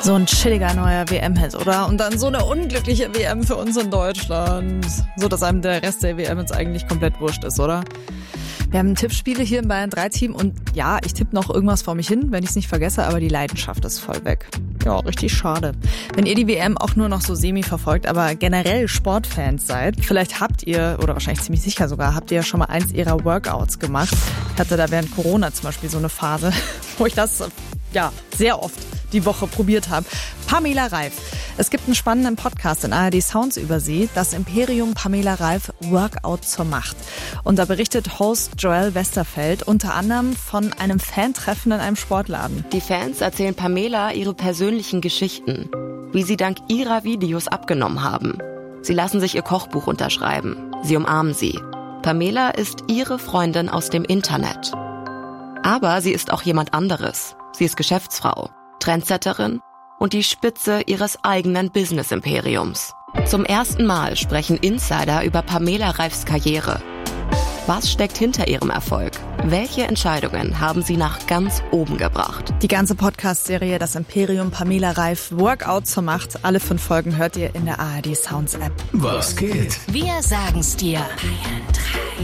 So ein chilliger neuer WM-Hit, oder? Und dann so eine unglückliche WM für uns in Deutschland. So, dass einem der Rest der WM jetzt eigentlich komplett wurscht ist, oder? Wir haben Tippspiele hier im Bayern 3 Team und ja, ich tippe noch irgendwas vor mich hin, wenn ich es nicht vergesse, aber die Leidenschaft ist voll weg. Ja, richtig schade. Wenn ihr die WM auch nur noch so semi verfolgt, aber generell Sportfans seid, vielleicht habt ihr, oder wahrscheinlich ziemlich sicher sogar, habt ihr ja schon mal eins ihrer Workouts gemacht. Ich hatte da während Corona zum Beispiel so eine Phase, wo ich das ja sehr oft die Woche probiert habe. Pamela Reif. Es gibt einen spannenden Podcast in ARD Sounds über sie, das Imperium Pamela Reif Workout zur Macht. Und da berichtet Host Joel Westerfeld unter anderem von einem Fantreffen in einem Sportladen. Die Fans erzählen Pamela ihre persönlichen Geschichten, wie sie dank ihrer Videos abgenommen haben. Sie lassen sich ihr Kochbuch unterschreiben. Sie umarmen sie. Pamela ist ihre Freundin aus dem Internet. Aber sie ist auch jemand anderes. Sie ist Geschäftsfrau, Trendsetterin und die Spitze ihres eigenen Business-Imperiums. Zum ersten Mal sprechen Insider über Pamela Reifs Karriere. Was steckt hinter ihrem Erfolg? Welche Entscheidungen haben sie nach ganz oben gebracht? Die ganze Podcast-Serie Das Imperium Pamela Reif Workout zur Macht. Alle 5 Folgen hört ihr in der ARD Sounds App. Was geht? Wir sagen's dir. Bayern 3.